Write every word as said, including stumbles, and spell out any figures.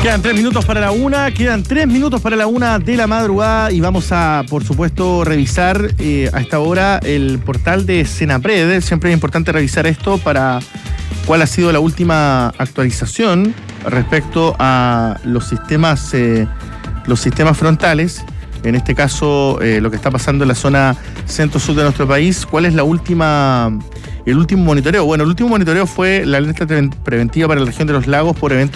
Quedan tres minutos para la una, quedan tres minutos para la una de la madrugada y vamos a, por supuesto, revisar eh, a esta hora el portal de Senapred. Siempre es importante revisar esto para cuál ha sido la última actualización respecto a los sistemas, eh, los sistemas frontales. En este caso, eh, lo que está pasando en la zona centro-sur de nuestro país. ¿Cuál es la última, el último monitoreo? Bueno, el último monitoreo fue la alerta preventiva para la región de los lagos por eventos